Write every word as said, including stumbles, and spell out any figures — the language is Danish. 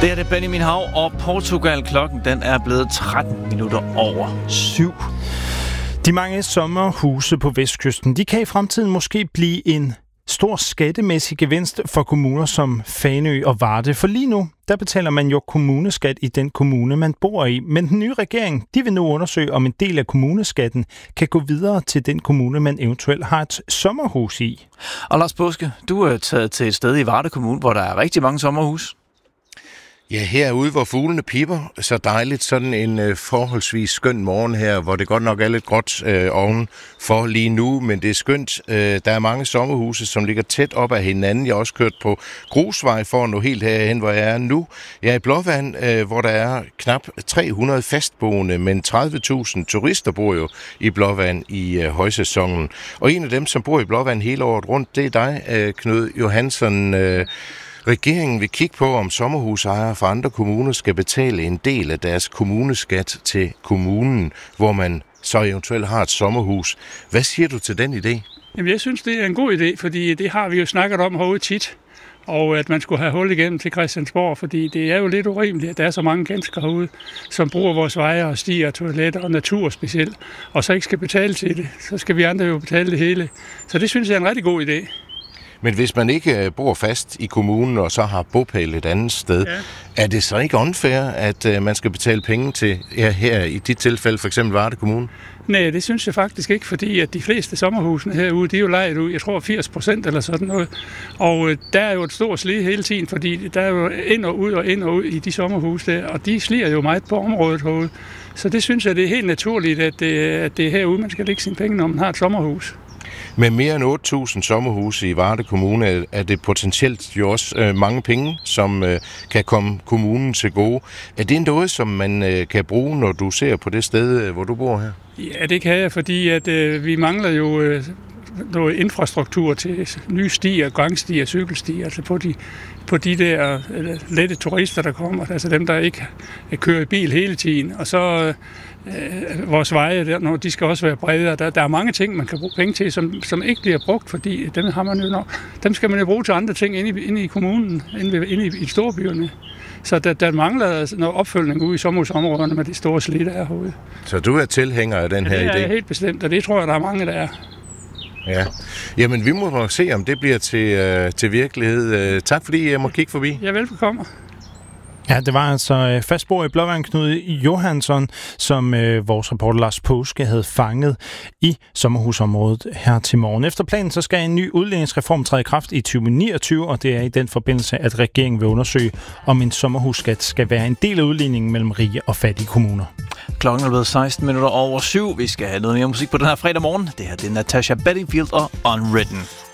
Det er det Benjamin Hav og Portugal. Klokken den er blevet tretten minutter over syv. De mange sommerhuse på Vestkysten, de kan i fremtiden måske blive en stor skattemæssig gevinst for kommuner som Fanø og Varde. For lige nu, der betaler man jo kommuneskat i den kommune, man bor i. Men den nye regering, de vil nu undersøge, om en del af kommuneskatten kan gå videre til den kommune, man eventuelt har et sommerhus i. Og Lars Påske, du er taget til et sted i Varde Kommune, hvor der er rigtig mange sommerhus. Ja, herude, hvor fuglene pipper, så dejligt. Sådan en øh, forholdsvis skøn morgen her, hvor det godt nok er lidt gråt øh, ovenfor lige nu, men det er skønt. Øh, der er mange sommerhuse, som ligger tæt op ad hinanden. Jeg har også kørt på grusvej for at nå helt herhen, hvor jeg er nu. Jeg er i Blåvand, øh, hvor der er knap tre hundrede fastboende, men tredive tusind turister bor jo i Blåvand i øh, højsæsonen. Og en af dem, som bor i Blåvand hele året rundt, det er dig, øh, Knud Johansson. Øh, Regeringen vil kigge på, om sommerhusejere fra andre kommuner skal betale en del af deres kommuneskat til kommunen, hvor man så eventuelt har et sommerhus. Hvad siger du til den idé? Jamen, jeg synes, det er en god idé, fordi det har vi jo snakket om herude tit, og at man skulle have hul igennem til Christiansborg, fordi det er jo lidt urimeligt, at der er så mange mennesker herude, som bruger vores veje og stier, toiletter og natur specielt, og så ikke skal betale til det. Så skal vi andre jo betale det hele. Så det synes jeg er en rigtig god idé. Men hvis man ikke bor fast i kommunen og så har bopæl et andet sted, ja. Er det så ikke unfair, at man skal betale penge til, ja, her i dit tilfælde, for eksempel Varde Kommune? Nej, det synes jeg faktisk ikke, fordi at de fleste sommerhusene herude, de er jo lejet ud, jeg tror firs procent eller sådan noget. Og øh, der er jo et stort slid hele tiden, fordi der er jo ind og ud og ind og ud i de sommerhuse der, og de slider jo meget på området herude. Så det synes jeg, det er helt naturligt, at det, at det er herude, man skal lægge sine penge, når man har et sommerhus. Med mere end otte tusind sommerhuse i Varde Kommune er det potentielt jo også øh, mange penge, som øh, kan komme kommunen til gode. Er det noget, som man øh, kan bruge, når du ser på det sted, øh, hvor du bor her? Ja, det kan jeg, fordi at, øh, vi mangler jo øh, noget infrastruktur til nye stier, gangstier, cykelstier, altså på de, på de der øh, lette turister, der kommer, altså dem, der ikke kører i bil hele tiden. Og så øh, vores veje, der, de skal også være bredere. Der, der er mange ting, man kan bruge penge til, som, som ikke bliver brugt, fordi dem, har man jo nok, dem skal man jo bruge til andre ting inde i, inde i kommunen, inde, inde i, i storbyerne. Så der, der mangler noget opfølgning ude i sommerhusområderne med de store slidte der herude. Så du er tilhænger af den ja, her idé? det er helt bestemt, og det tror jeg, der er mange, der er. Ja, jamen vi må nok se, om det bliver til, øh, til virkelighed. Tak fordi jeg må kigge forbi. Ja, velbekomme. Ja, det var altså fastboer i Blåvand, Knud Johansson, som øh, vores reporter Lars Påske havde fanget i sommerhusområdet her til morgen. Efter planen så skal en ny udligningsreform træde i kraft i tyve niogtyve, og det er i den forbindelse, at regeringen vil undersøge, om en sommerhusskat skal være en del af udligningen mellem rige og fattige kommuner. Klokken er blevet seksten minutter over syv. Vi skal have noget mere musik på den her fredag morgen. Det her det er Natasha Bedingfield og Unwritten.